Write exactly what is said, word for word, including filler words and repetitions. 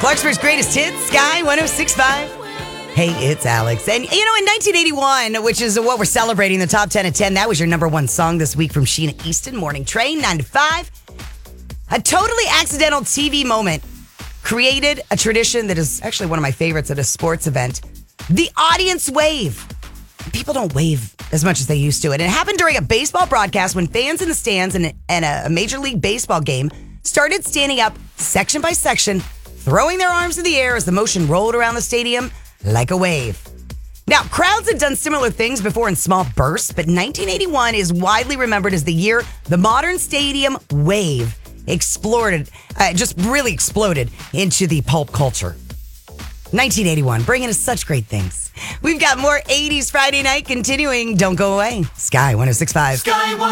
Larkspur's greatest hits, Sky one oh six point five. Hey, it's Alex. And, you know, in nineteen eighty-one, which is what we're celebrating, the top ten at ten, that was your number one song this week from Sheena Easton, Morning Train, nine to five. A totally accidental T V moment created a tradition that is actually one of my favorites at a sports event. The audience wave. People don't wave as much as they used to. And it happened during a baseball broadcast when fans in the stands in a, in a Major League Baseball game started standing up section by section, throwing their arms in the air as the motion rolled around the stadium like a wave. Now, crowds had done similar things before in small bursts, but nineteen eighty-one is widely remembered as the year the modern stadium wave exploded, uh, just really exploded into the pulp culture. nineteen eighty-one, bringing us such great things. We've got more eighties Friday night continuing. Don't go away. Sky one oh six point five. Sky